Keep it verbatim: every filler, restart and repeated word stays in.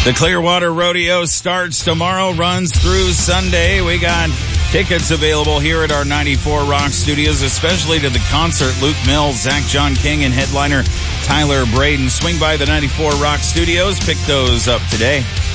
The Clearwater Rodeo starts tomorrow, runs through Sunday. We got tickets available here at our ninety-four Rock Studios, especially to the concert. Luke Mills, Zach John King, and headliner Tyler Braden. Swing by the ninety-four Rock Studios. Pick those up today.